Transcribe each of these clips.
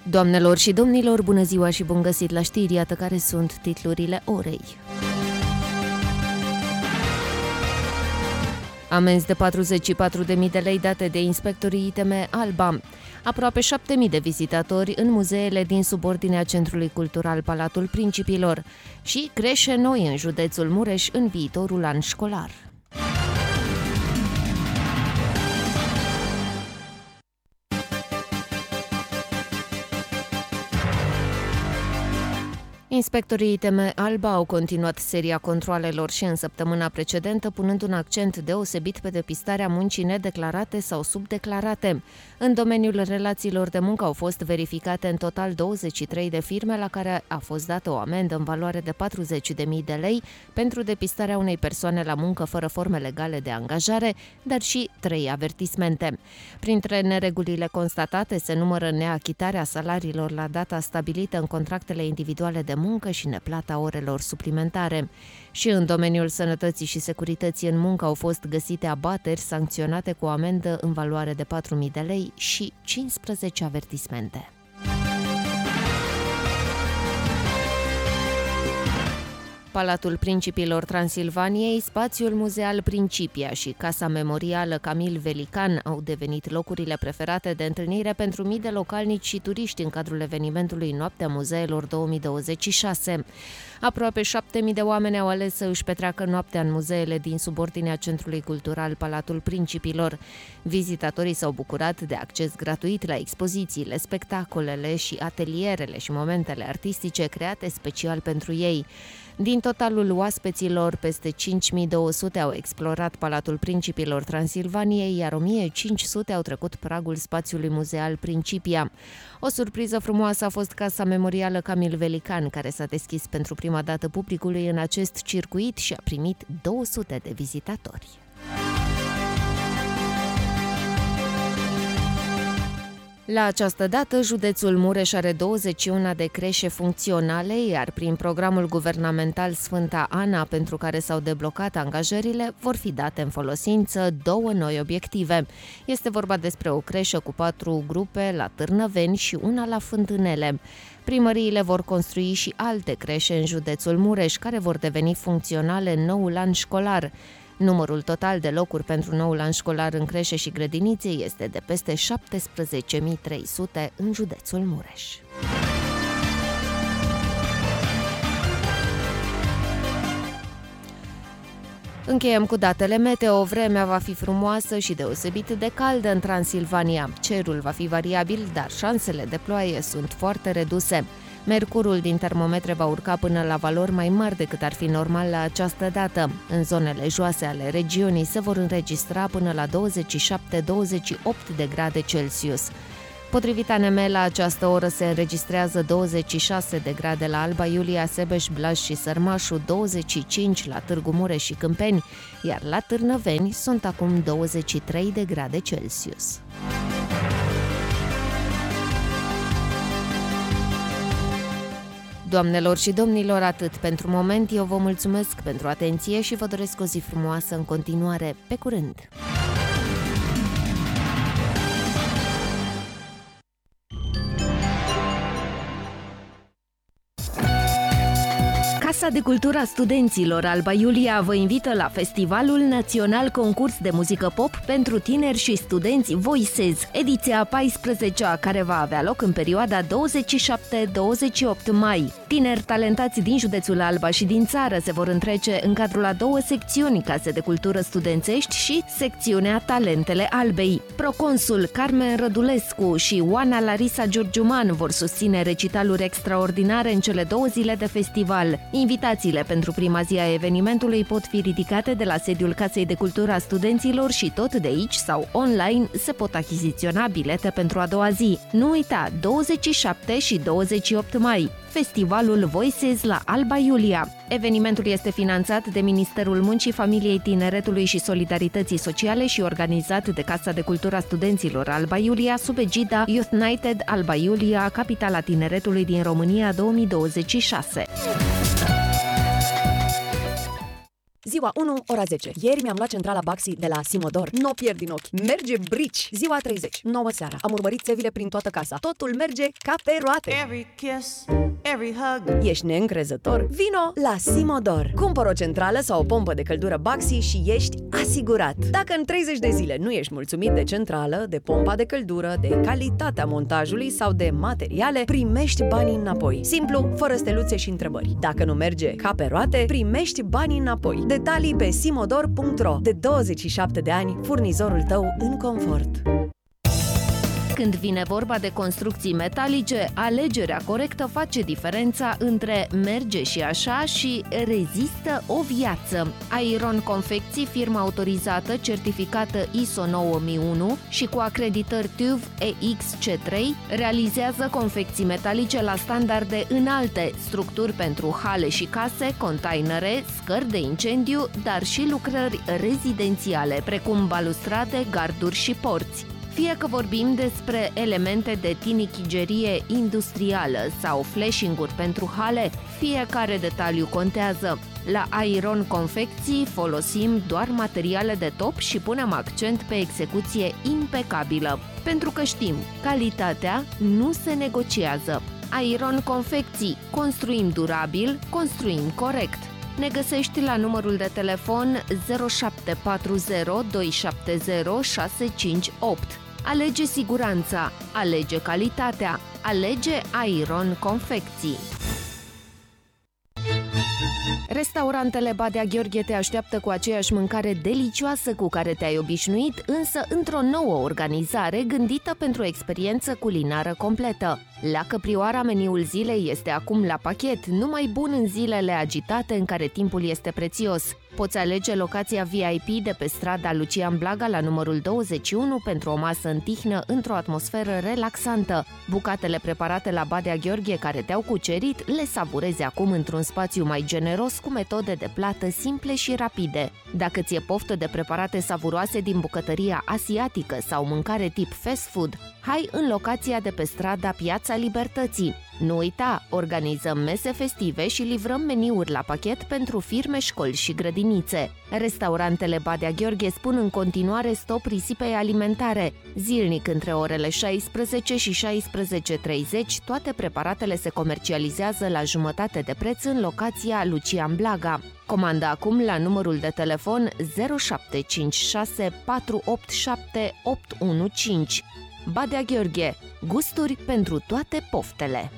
Doamnelor și domnilor, bună ziua și bun găsit la știri, iată care sunt titlurile orei. Amenzi de 44.000 de lei date de inspectorii ITM Alba. Aproape 7.000 de vizitatori în muzeele din subordinea Centrului Cultural Palatul Principilor și creșe noi în județul Mureș în viitorul an școlar. Inspectorii ITM Alba au continuat seria controalelor și în săptămâna precedentă, punând un accent deosebit pe depistarea muncii nedeclarate sau subdeclarate. În domeniul relațiilor de muncă au fost verificate în total 23 de firme la care a fost dată o amendă în valoare de 40.000 de lei pentru depistarea unei persoane la muncă fără forme legale de angajare, dar și 3 avertismente. Printre neregulile constatate se numără neachitarea salariilor la data stabilită în contractele individuale de muncă și neplata orelor suplimentare. Și în domeniul sănătății și securității în muncă au fost găsite abateri sancționate cu o amendă în valoare de 4.000 de lei și 15 avertismente. Palatul Principilor Transilvaniei, spațiul muzeal Principia și Casa Memorială Camil Velican au devenit locurile preferate de întâlnire pentru mii de localnici și turiști în cadrul evenimentului Noaptea Muzeelor 2026. Aproape 7.000 de oameni au ales să își petreacă noaptea în muzeele din subordinea Centrului Cultural Palatul Principilor. Vizitatorii s-au bucurat de acces gratuit la expozițiile, spectacolele și atelierele și momentele artistice create special pentru ei. Din totalul oaspeților, peste 5.200 au explorat Palatul Principilor Transilvaniei, iar 1.500 au trecut pragul spațiului muzeal Principia. O surpriză frumoasă a fost Casa Memorială Camil Velican, care s-a deschis pentru prima dată publicului în acest circuit și a primit 200 de vizitatori. La această dată, județul Mureș are 21 de creșe funcționale, iar prin programul guvernamental Sfânta Ana, pentru care s-au deblocat angajările, vor fi date în folosință 2 noi obiective. Este vorba despre o creșă cu 4 grupe la Târnăveni și una la Fântânele. Primăriile vor construi și alte creșe în județul Mureș, care vor deveni funcționale în noul an școlar. Numărul total de locuri pentru noul an școlar în creșe și grădinițe este de peste 17.300 în județul Mureș. Încheiem cu datele meteo. Vremea va fi frumoasă și deosebit de caldă în Transilvania. Cerul va fi variabil, dar șansele de ploaie sunt foarte reduse. Mercurul din termometre va urca până la valori mai mari decât ar fi normal la această dată. În zonele joase ale regiunii se vor înregistra până la 27-28 de grade Celsius. Potrivit ANM, la această oră se înregistrează 26 de grade la Alba Iulia, Sebeș, Blaj și Sărmașu, 25 la Târgu Mureș și Câmpeni, iar la Târnăveni sunt acum 23 de grade Celsius. Doamnelor și domnilor, atât pentru moment. Eu vă mulțumesc pentru atenție și vă doresc o zi frumoasă în continuare. Pe curând! Casa de Cultură a Studenților Alba Iulia vă invită la Festivalul Național Concurs de Muzică Pop pentru tineri și studenți Voices, ediția 14-a, care va avea loc în perioada 27-28 mai. Tineri talentați din județul Alba și din țară se vor întrece în cadrul a 2 secțiuni, Case de Cultură Studențești și secțiunea Talentele Albei. Proconsul Carmen Rădulescu și Oana Larisa Giurgiuman vor susține recitaluri extraordinare în cele 2 zile de festival. Invitațiile pentru prima zi a evenimentului pot fi ridicate de la sediul Casei de Cultură a Studenților și tot de aici sau online se pot achiziționa bilete pentru a doua zi. Nu uita, 27 și 28 mai, Festivalul Voices la Alba Iulia. Evenimentul este finanțat de Ministerul Muncii, Familiei, Tineretului și Solidarității Sociale și organizat de Casa de Cultură a Studenților Alba Iulia sub egida Youth United Alba Iulia, capitala tineretului din România 2026. Ziua 1, ora 10. Ieri mi-am luat centrala Baxi de la Simodor. N-o pierd din ochi. Merge brici. Ziua 30, 9 seara. Am urmărit țevile prin toată casa. Totul merge ca pe roate. Every kiss, every hug. Ești neîncrezător? Vino la Simodor. Cumpără o centrală sau o pompă de căldură Baxi și ești asigurat. Dacă în 30 de zile nu ești mulțumit de centrală, de pompa de căldură, de calitatea montajului sau de materiale, primești banii înapoi. Simplu, fără steluțe și întrebări. Dacă nu merge ca pe roate, primești banii înapoi. Detalii pe simodor.ro. De 27 de ani, furnizorul tău în confort. Când vine vorba de construcții metalice, alegerea corectă face diferența între merge și așa și rezistă o viață. Iron Confecții, firma autorizată, certificată ISO 9001 și cu acreditări TÜV EXC3, realizează confecții metalice la standarde înalte, structuri pentru hale și case, containere, scări de incendiu, dar și lucrări rezidențiale, precum balustrade, garduri și porți. Fie că vorbim despre elemente de tinichigerie industrială sau flashing-uri pentru hale, fiecare detaliu contează. La Iron Confecții folosim doar materiale de top și punem accent pe execuție impecabilă, pentru că știm, calitatea nu se negociază. Iron Confecții, construim durabil, construim corect. Ne găsești la numărul de telefon 0740 270 658. Alege siguranța, alege calitatea, alege Iron Confecții. Restaurantele Badea Gheorghe te așteaptă cu aceeași mâncare delicioasă cu care te-ai obișnuit, însă într-o nouă organizare gândită pentru o experiență culinară completă. La Căprioara, meniul zilei este acum la pachet, numai bun în zilele agitate în care timpul este prețios. Poți alege locația VIP de pe strada Lucian Blaga la numărul 21 pentru o masă în tihnă într-o atmosferă relaxantă. Bucatele preparate la Badea Gheorghe care te-au cucerit le savurezi acum într-un spațiu mai generos cu metode de plată simple și rapide. Dacă ți-e poftă de preparate savuroase din bucătăria asiatică sau mâncare tip fast food, hai în locația de pe strada Piața Libertății. Nu uita, organizăm mese festive și livrăm meniuri la pachet pentru firme, școli și grădinițe. Restaurantele Badea Gheorghe spun în continuare stop risipei alimentare. Zilnic între orele 16 și 16:30, toate preparatele se comercializează la jumătate de preț în locația Lucian Blaga. Comandă acum la numărul de telefon 0756 487 815. Badea Gheorghe, gusturi pentru toate poftele.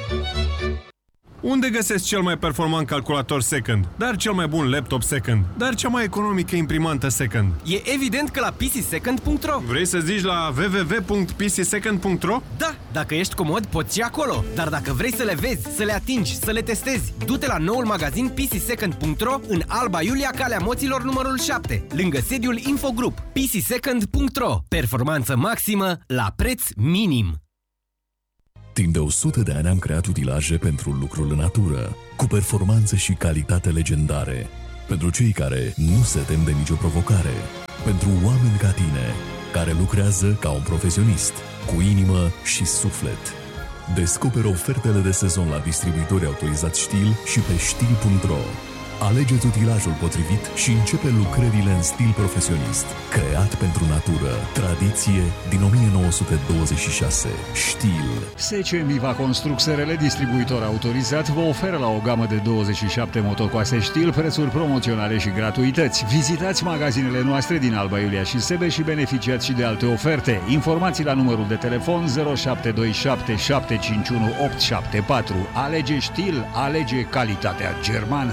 Unde găsesc cel mai performant calculator second, dar cel mai bun laptop second, dar cea mai economică imprimantă second? E evident că la pcsecond.ro. Vrei să zici la www.pcsecond.ro? Da, dacă ești comod, poți și acolo. Dar dacă vrei să le vezi, să le atingi, să le testezi, du-te la noul magazin pcsecond.ro în Alba Iulia, Calea Moților numărul 7, lângă sediul Infogrup. pcsecond.ro. Performanță maximă la preț minim. Timp de 100 de ani am creat utilaje pentru lucrul în natură, cu performanță și calitate legendare. Pentru cei care nu se tem de nicio provocare. Pentru oameni ca tine, care lucrează ca un profesionist, cu inimă și suflet. Descoperă ofertele de sezon la distribuitori autorizați Stihl și pe stihl.ro. Alegeți utilajul potrivit și începe lucrările în stil profesionist. Creat pentru natură. Tradiție din 1926. Stihl. SCM Viva Construc SRL, distribuitor autorizat, vă oferă la o gamă de 27 motocoase Stihl prețuri promoționale și gratuități. Vizitați magazinele noastre din Alba Iulia și Sebeș și beneficiați și de alte oferte. Informații la numărul de telefon 0727 751 874. Alege Stihl, alege calitatea germană.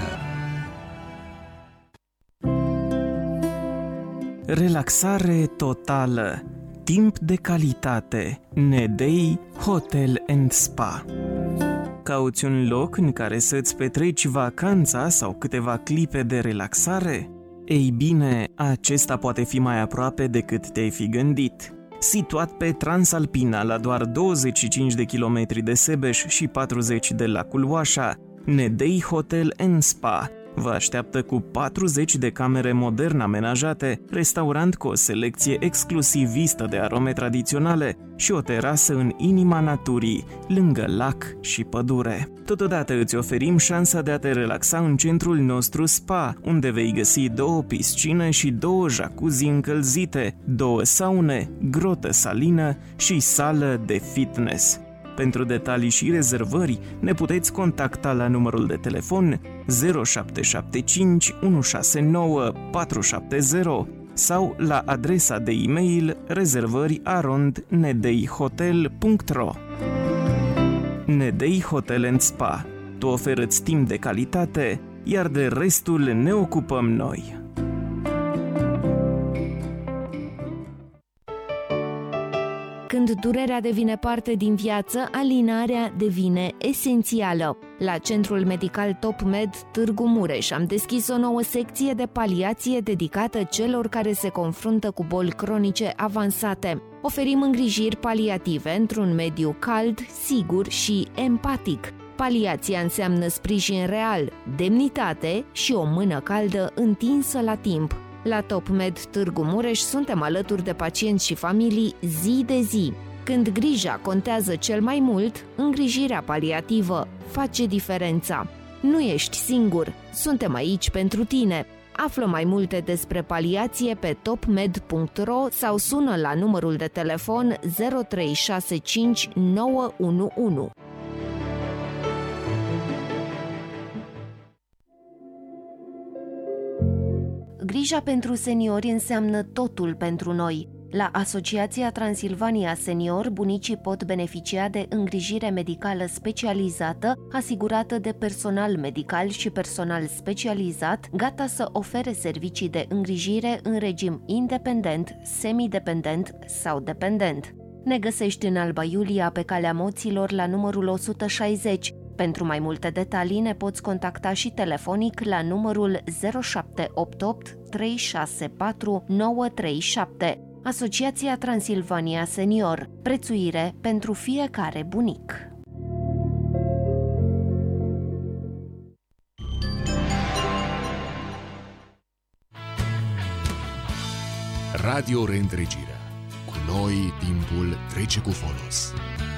Relaxare totală, timp de calitate, Nedei Hotel and Spa. Cauți un loc în care să-ți petreci vacanța sau câteva clipe de relaxare? Ei bine, acesta poate fi mai aproape decât te-ai fi gândit. Situat pe Transalpina, la doar 25 de kilometri de Sebeș și 40 de lacul Oașa, Nedei Hotel and Spa Vă așteaptă cu 40 de camere modern amenajate, restaurant cu o selecție exclusivistă de arome tradiționale și o terasă în inima naturii, lângă lac și pădure. Totodată îți oferim șansa de a te relaxa în centrul nostru spa, unde vei găsi 2 piscine și 2 jacuzzi încălzite, 2 saune, grotă salină și sală de fitness. Pentru detalii și rezervări ne puteți contacta la numărul de telefon 0775 169 470 sau la adresa de e-mail rezervări@nedeihotel.ro. Nedei Hotel & Spa. Tu oferă-ți timp de calitate, iar de restul ne ocupăm noi. Când durerea devine parte din viață, alinarea devine esențială. La Centrul Medical Top Med Târgu Mureș am deschis o nouă secție de paliație dedicată celor care se confruntă cu boli cronice avansate. Oferim îngrijiri paliative într-un mediu cald, sigur și empatic. Paliația înseamnă sprijin real, demnitate și o mână caldă întinsă la timp. La Top Med Târgu Mureș suntem alături de pacienți și familii zi de zi. Când grija contează cel mai mult, îngrijirea paliativă face diferența. Nu ești singur, suntem aici pentru tine. Află mai multe despre paliație pe topmed.ro sau sună la numărul de telefon 0365 911. Grija pentru seniori înseamnă totul pentru noi. La Asociația Transilvania Senior, bunicii pot beneficia de îngrijire medicală specializată, asigurată de personal medical și personal specializat, gata să ofere servicii de îngrijire în regim independent, semidependent sau dependent. Ne găsești în Alba Iulia, pe Calea Moților, la numărul 160. Pentru mai multe detalii ne poți contacta și telefonic la numărul 0788 364 937. Asociația Transilvania Senior. Prețuire pentru fiecare bunic. Radio Reîntregirea. Cu noi timpul trece cu folos.